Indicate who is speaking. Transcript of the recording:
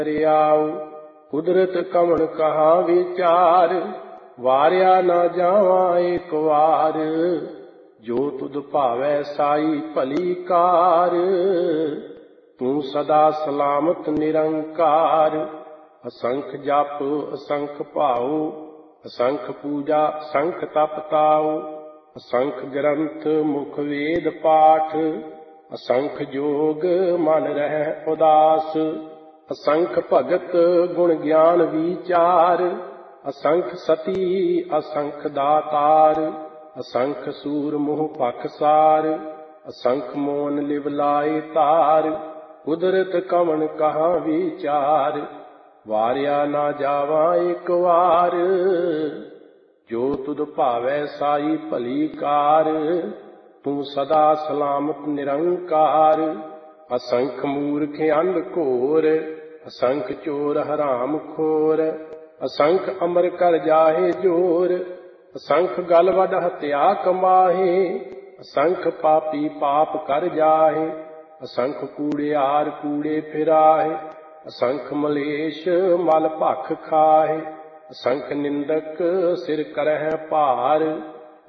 Speaker 1: दरियाओ कुदरत कमण कहाँ विचार, वारिया न जावा एक वार। जो तुध भावै साई भली कार, तू सदा सलामत निरंकार। असंख जप असंख भाओ, असंख पूजा असंख तप ताओ। असंख ग्रंथ मुख वेद पाठ, असंख जोग मन रहै उदास। असंख भगत गुण ज्ञान विचार, असंख सती असंख दातार। असंख सूर मोह पखसार, असंख मोन लिव लाए तार। कुदरत कमन कहाँ विचार, वारिया ना जावा एक वार। जो तुध भावै साई भली कार, तू सदा सलामत निरंकार। असंख मूर्ख अंध घोर, असंख चोर हराम खोर। असंख अमर कर जाहे जोर, असंख गल वड हत्या कमाहे। असंख पापी पाप कर जाहे, असंख कूड़ियार कूड़े फिराहे। असंख मलेश मल भख खाहे, असंख निंदक सिर करह भार।